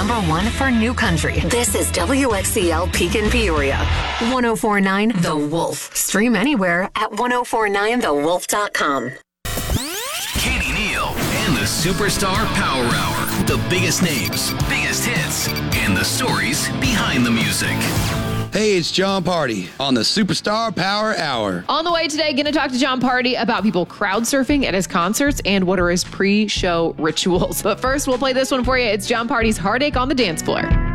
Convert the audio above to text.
#1 for new country. This is WXCL Pekin Peoria. 1049 The Wolf. Stream anywhere at 1049thewolf.com. Katie Neal and the Superstar Power Hour. The biggest names, biggest hits, and the stories behind the music. Hey, it's John Party on the Superstar Power Hour. On the way today, going to talk to John Party about people crowd surfing at his concerts and what are his pre-show rituals. But first, we'll play this one for you. It's John Party's Heartache on the Dance Floor.